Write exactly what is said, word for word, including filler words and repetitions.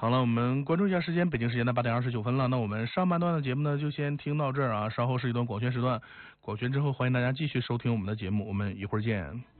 好了，我们关注一下时间，北京时间的八点二十九分了。那我们上半段的节目呢，就先听到这儿啊，稍后是一段广宣时段，广宣之后欢迎大家继续收听我们的节目，我们一会儿见。